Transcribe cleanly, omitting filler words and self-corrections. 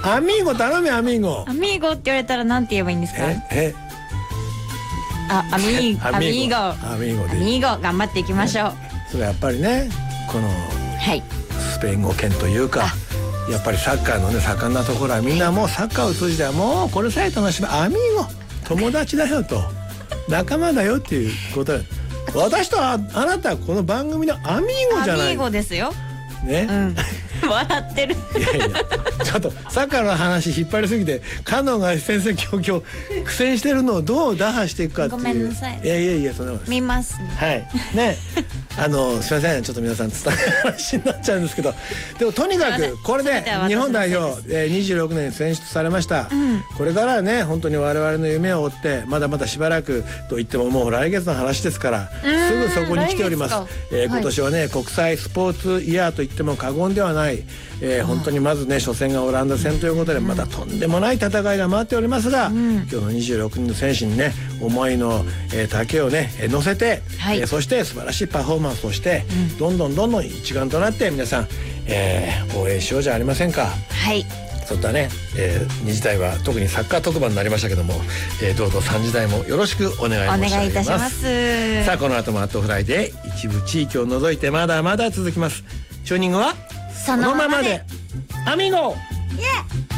アミーゴ頼め、アミーゴ。 アミーゴって言われたらなんて言えばいいんですか？アミーゴ。 アミーゴで。 アミーゴ頑張っていきましょう。 それやっぱりね、このはいスペイン語圏というか、やっぱりサッカーのね盛んなところはみんなもうサッカーを通じてはもうこれさえ楽しめ、アミーゴ友達だよと仲間だよっていうことで、私とあなたはこの番組のアミーゴじゃない。 アミーゴですよね、 笑ってる。 いやいや、ちょっとサッカーの話引っ張りすぎてカノンが先生今日苦戦してるのをどう打破していくかっていう。 ごめんなさい。 いやいやいや、そんなことです。 見ます。 はいね、すいません、ちょっと皆さん伝える話になっちゃうんですけど、でもとにかくこれで日本代表26年選出されました、これからはね本当に我々の夢を追ってまだまだしばらくと言ってももう来月の話ですからすぐそこに来ております。今年はね国際スポーツイヤーと言っても過言ではない、本当にまずね初戦がオランダ戦ということでまたとんでもない戦いが待っておりますが、今日の26人の選手にね思いの丈をね乗せて、そして素晴らしいパフォーマンスをして、どんどん一丸となって皆さん、応援しようじゃありませんか。 はい。 そういったね、2時台は特にサッカー特番になりましたけども、どうぞ3時台もよろしくお願い申し上げます。 お願いいたします。 さあこの後もアットフライで一部地域を除いてまだまだ続きます。チューニングはそのままでアミーゴ。 イエー